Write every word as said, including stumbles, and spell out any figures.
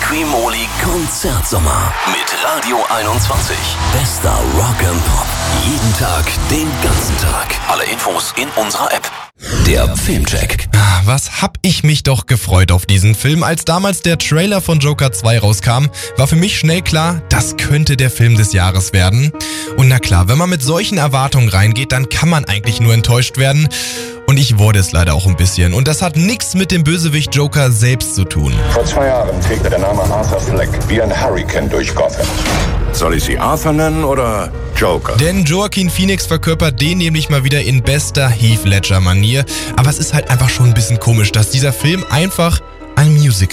Free-Moli Konzertsommer mit Radio einundzwanzig. Bester Rock and Pop. Jeden Tag, den ganzen Tag. Alle Infos in unserer App. Der Filmcheck. Was hab ich mich doch gefreut auf diesen Film. Als damals der Trailer von Joker zwei rauskam, war für mich schnell klar, das könnte der Film des Jahres werden. Und na klar, wenn man mit solchen Erwartungen reingeht, dann kann man eigentlich nur enttäuscht werden. Und ich wurde es leider auch ein bisschen. Und das hat nichts mit dem Bösewicht Joker selbst zu tun. Vor zwei Jahren fegte der Name Arthur Fleck wie ein Hurrikan durch Gotham. Soll ich sie Arthur nennen oder Joker? Denn Joaquin Phoenix verkörpert den nämlich mal wieder in bester Heath Ledger-Manier. Aber es ist halt einfach schon ein bisschen komisch, dass dieser Film einfach ein Musical